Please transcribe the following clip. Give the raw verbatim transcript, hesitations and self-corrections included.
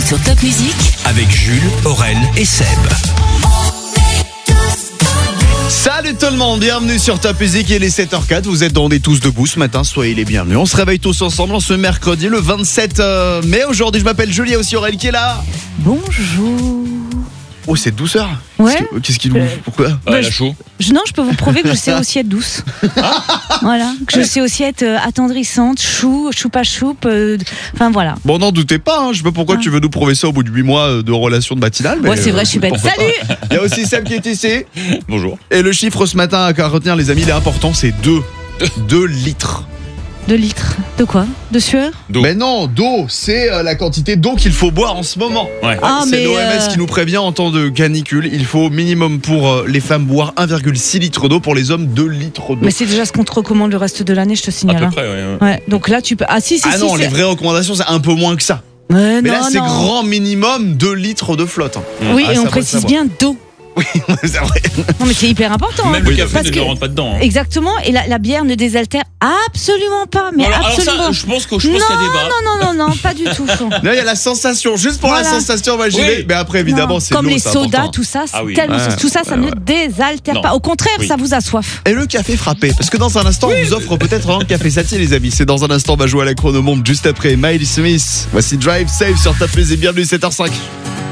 sur Top Music avec Jules, Aurel et Seb. Salut tout le monde, bienvenue sur Top Music, il est sept heures quatre, vous êtes dans des tous debout ce matin, soyez les bienvenus. On se réveille tous ensemble en ce mercredi le vingt-sept mai. Aujourd'hui je m'appelle Julie, il y a aussi Aurel qui est là. Bonjour. Oh, c'est douceur. Ouais. Qu'est-ce, que, qu'est-ce qu'il nous... Euh, Pourquoi Ah, bah, elle a chaud. Je, non, je peux vous prouver que je sais aussi être douce. Voilà, que je sais aussi être euh, attendrissante, chou, choupa choupe. euh, Enfin voilà. Bon, n'en doutez pas, hein. Je sais pas pourquoi Ah. tu veux nous prouver ça au bout de huit mois de relation de matinale. Mais Ouais, c'est vrai, je suis bête. pourquoi Salut. pas. Il y a aussi Seb qui est ici. Bonjour. Et le chiffre ce matin à retenir, les amis, il est important, c'est deux. deux litres. Deux litres. De quoi? De sueur? D'eau. Mais non, d'eau, c'est euh, la quantité d'eau qu'il faut boire en ce moment. Ouais. Ah, c'est mais, l'O M S euh, qui nous prévient en temps de canicule. Il faut minimum pour euh, les femmes boire un virgule six litres d'eau, pour les hommes deux litres d'eau. Mais c'est déjà ce qu'on te recommande le reste de l'année, je te À signale. peu hein. près, ouais. ouais. Ouais, donc là tu peux. Ah si, si, Ah si. non, c'est- les vraies recommandations, c'est un peu moins que ça. Ouais, Mais non, là, c'est non. grand minimum deux litres de flotte. hein. Oui, Ah, et ça on faut précise savoir. bien d'eau. Oui, c'est vrai. Non, mais c'est hyper important. Même hein, le café parce ne que- rentre pas dedans. hein. Exactement, et la, la bière ne désaltère absolument pas, mais alors, alors absolument. ça, je pense que je pense non, qu'il y a débat. non, non, non, non, pas du tout. Là, il y a la sensation. Juste pour Voilà. la sensation, moi j'y Oui. vais. Mais après, évidemment, Non, c'est comme l'eau, les c'est sodas, important. tout ça, c'est Ah oui. tellement- Ouais. tout ça, ça Ouais, ne ouais. désaltère Non. pas. Au contraire, Oui. ça vous assoiffe. Et le café frappé, parce que dans un instant, on vous offre peut-être un café sati, les amis. C'est dans un instant, on va jouer à la chronomontre juste après Miley Smith. Voici Drive Safe sur Top Music. Bienvenue, sept heures cinq.